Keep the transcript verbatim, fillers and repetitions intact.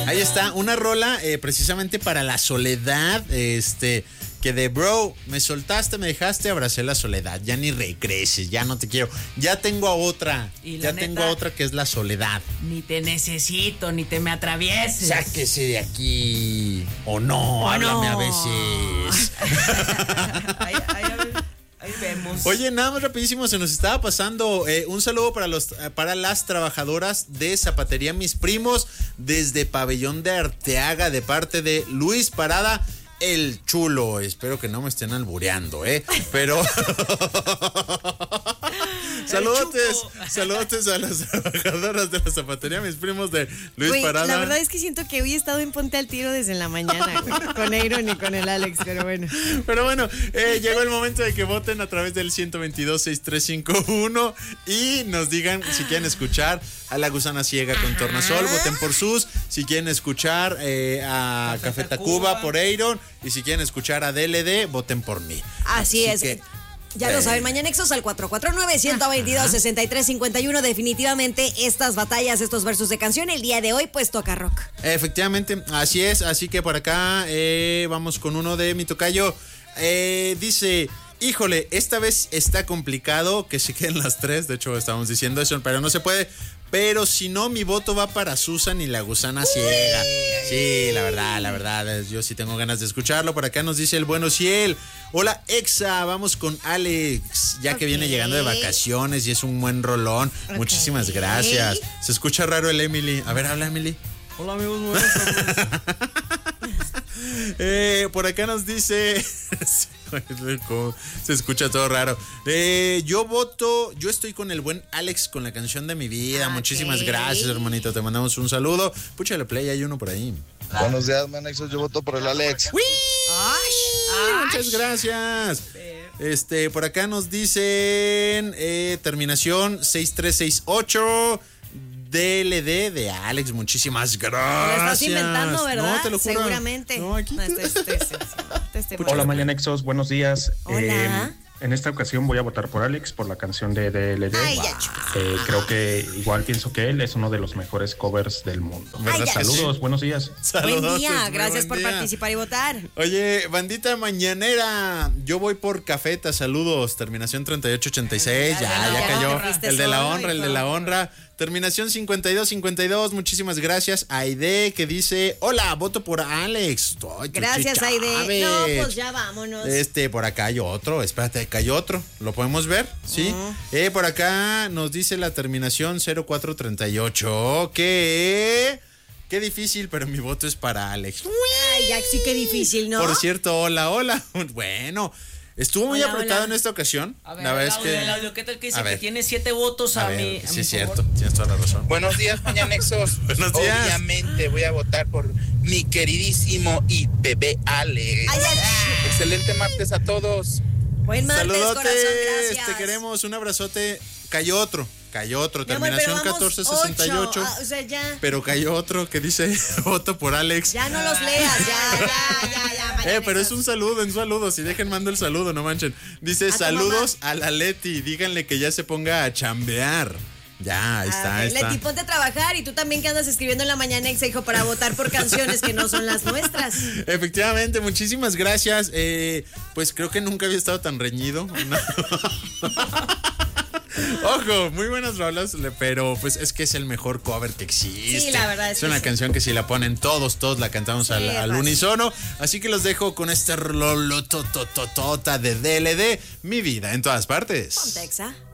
Ahí está, una rola eh, precisamente para la soledad, este, que de bro, me soltaste, me dejaste, abracé la soledad, ya ni regreses, ya no te quiero, ya tengo a otra, ya neta, tengo a otra que es la soledad. Ni te necesito, ni te me atravieses. Sáquese de aquí, o no, o háblame no. a veces. ahí, ahí, ahí, ahí vemos. Oye, nada más rapidísimo, se nos estaba pasando eh, un saludo para los para las trabajadoras de Zapatería Mis Primos desde Pabellón de Arteaga de parte de Luis Parada, el chulo. Espero que no me estén albureando, ¿eh? Pero saludotes, saludotes a las trabajadoras de la Zapatería Mis Primos de Luis Güey, Parada. La verdad es que siento que hoy he estado en Ponte al Tiro desde la mañana, güey, con Aaron y con el Alex, pero bueno. Pero bueno, eh, llegó el momento de que voten a través del ciento veintidós, sesenta y tres cincuenta y uno y nos digan si quieren escuchar a La Gusana Ciega con Tornasol, voten por Sus, si quieren escuchar eh, a Café Tacuba por Aaron y si quieren escuchar a D L D, voten por mí. Así, Así es. Que, ya eh. lo saben, Mañana Nexos al cuatro cuatro nueve, uno dos dos, seis tres cinco uno. Definitivamente estas batallas, estos versos de canción, el día de hoy pues toca rock. Efectivamente, así es, así que por acá eh, vamos con uno de mi tocayo. Eh, dice... Híjole, esta vez está complicado que se queden las tres. De hecho, estábamos diciendo eso, pero no se puede. Pero si no, mi voto va para Susan y La Gusana Ciega. Sí, la verdad, la verdad. Yo sí tengo ganas de escucharlo. Por acá nos dice el bueno Ciel. Hola, Exa. Vamos con Alex, ya okay. que viene llegando de vacaciones y es un buen rolón. Okay. Muchísimas gracias. Se escucha raro el Emily. A ver, habla, Emily. Hola, amigos. Buenas tardes. eh, por acá nos dice... Se escucha todo raro. Eh, yo voto, yo estoy con el buen Alex con la canción de mi vida. Okay. Muchísimas gracias, hermanito. Te mandamos un saludo. Púchale play, hay uno por ahí. Buenos días, manexos. Yo voto por el Alex. ¡Uy! Ay, muchas gracias. Este, por acá nos dicen eh, terminación seis tres seis ocho. D L D de Alex, muchísimas gracias. Lo estás inventando, ¿verdad? No, te lo juro. Seguramente. No, aquí te... no, este, este, este, este, Hola, Mañanexos, buenos días. Hola. Eh, en esta ocasión voy a votar por Alex por la canción de D L D. Ay, ya, eh, creo que igual pienso que él es uno de los mejores covers del mundo. Ay, Saludos, sí. Buenos días. Saludos, buen día, gracias buen por día. participar y votar. Oye, bandita mañanera, yo voy por Cafeta, saludos, terminación treinta y ocho ochenta y seis, ya, ya, ya, ya cayó. El de la honra, el de la honra. Terminación cincuenta y dos cincuenta y dos, muchísimas gracias. Aide, que dice, hola, voto por Alex. Ay, gracias, Aide. No, pues ya vámonos. Este, por acá hay otro, espérate, acá hay otro. ¿Lo podemos ver? Sí. Uh-huh. Eh, por acá nos dice la terminación cero cuatro treinta y ocho, que... Qué difícil, pero mi voto es para Alex. Ay, ya sí, qué difícil, ¿no? Por cierto, hola, hola. Bueno... Estuvo muy hola, apretado hola. En esta ocasión. A ver, la verdad es que... el audio, ¿qué tal que dice que tiene siete votos a, a ver, mi a sí, mi es cierto, favor? Tienes toda la razón. Buenos días, Mañanexos. Buenos días. Obviamente voy a votar por mi queridísimo y bebé Alex. Ay, ay. Excelente martes a todos. Buen martes, saludotes, corazón, gracias. Te queremos, un abrazote. Cayó otro. Cayó otro, terminación catorce sesenta y ocho. Ah, o sea, ya. Pero cayó otro que dice voto por Alex. Ya no los leas, ya, ya, ya, ya. Eh, pero es un saludo, un saludo. Si dejen, mando el saludo, no manchen. Dice, saludos a la Leti. Díganle que ya se ponga a chambear. Ya, ahí está, ahí está. Leti, ponte a trabajar y tú también que andas escribiendo en la mañana, hijo, para votar por canciones que no son las nuestras. Efectivamente, muchísimas gracias. Eh, pues creo que nunca había estado tan reñido. Ojo, muy buenas rolas, pero pues es que es el mejor cover que existe. Sí, la verdad es, es que una sí. canción que si la ponen todos, todos la cantamos sí, al, al unísono. Así que los dejo con este rolotototota de D L D, Mi Vida en Todas Partes. Ponte, Exa.